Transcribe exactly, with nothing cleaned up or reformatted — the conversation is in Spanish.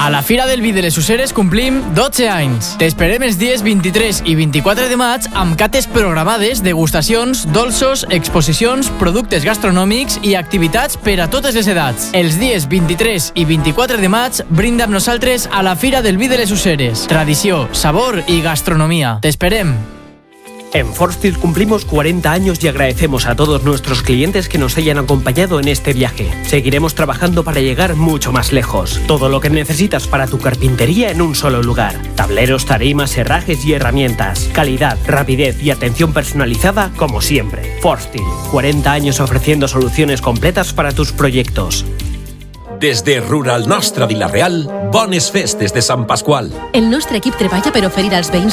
A la Fira del Vi de les Useres complim dotze anys. T'esperem els dies vint-i-tres i vint-i-quatre de maig amb cates programades, degustacions, dolços, exposicions, productes gastronòmics i activitats per a totes les edats. Els dies vint-i-tres i vint-i-quatre de maig brinda amb nosaltres a la Fira del Vi de les Useres. Tradició, sabor i gastronomia. T'esperem. En Forstfield cumplimos cuarenta años y agradecemos a todos nuestros clientes que nos hayan acompañado en este viaje. Seguiremos trabajando para llegar mucho más lejos. Todo lo que necesitas para tu carpintería en un solo lugar. Tableros, tarimas, herrajes y herramientas. Calidad, rapidez y atención personalizada como siempre. Forstfield, cuarenta años ofreciendo soluciones completas para tus proyectos. Des de Rural Nostra Vila-real, bones festes de Sant Pasqual. El nostre equip treballa per oferir als veïns